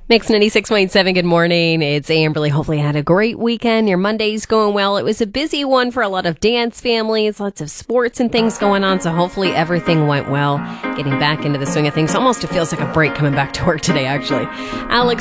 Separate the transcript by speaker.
Speaker 1: Mix 96.7, good morning. It's Amberly. Hopefully you had a great weekend. Your Monday's going well. It was a busy one for a lot of dance families, lots of sports and things going on, so hopefully everything went well. Getting back into the swing of things. Almost it feels like a break coming back to work today, actually. Alex